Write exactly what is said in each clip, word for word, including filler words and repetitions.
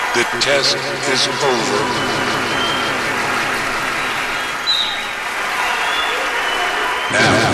The test is over. Now.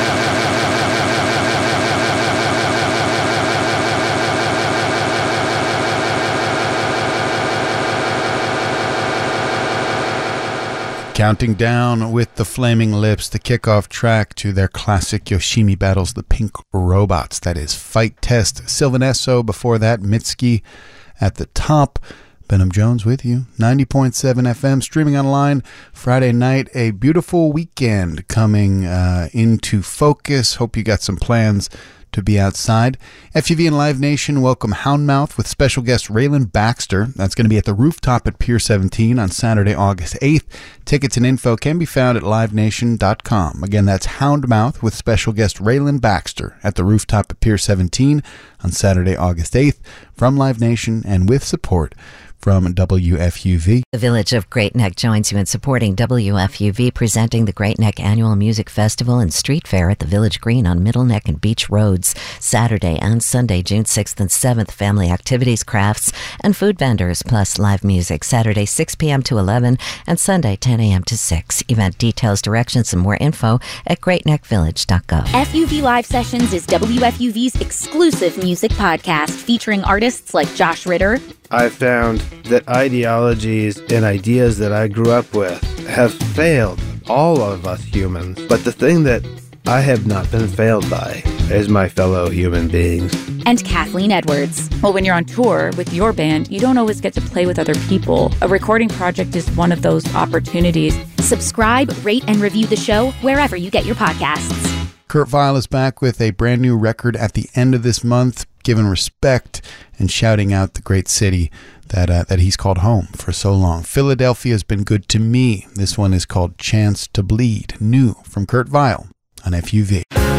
Counting down with the Flaming Lips, the kickoff track to their classic Yoshimi battles, the Pink Robots. That is Fight Test. Sylvan Esso, before that, Mitski at the top. Benham Jones with you, ninety point seven F M, streaming online Friday night. A beautiful weekend coming uh, into focus. Hope you got some plans to be outside. F U V and Live Nation welcome Houndmouth with special guest Raylan Baxter. That's going to be at the Rooftop at Pier seventeen on Saturday, August eighth. Tickets and info can be found at live nation dot com. Again, that's Houndmouth with special guest Raylan Baxter at the Rooftop at Pier seventeen on Saturday, August eighth from Live Nation and with support from W F U V. The Village of Great Neck joins you in supporting W F U V, presenting the Great Neck Annual Music Festival and Street Fair at the Village Green on Middle Neck and Beach Roads. Saturday and Sunday, June sixth and seventh, family activities, crafts, and food vendors, plus live music. Saturday, six p.m. to eleven, and Sunday, ten a.m. to six. Event details, directions, and more info at great neck village dot gov. F U V Live Sessions is W F U V's exclusive music podcast featuring artists like Josh Ritter. I found that ideologies and ideas that I grew up with have failed all of us humans. But the thing that I have not been failed by is my fellow human beings. And Kathleen Edwards. Well, when you're on tour with your band, you don't always get to play with other people. A recording project is one of those opportunities. Subscribe, rate, and review the show wherever you get your podcasts. Kurt Vile is back with a brand new record at the end of this month, giving respect and shouting out the great city that uh, that he's called home for so long. Philadelphia has been good to me. This one is called Chance to Bleed, new from Kurt Vile on F U V.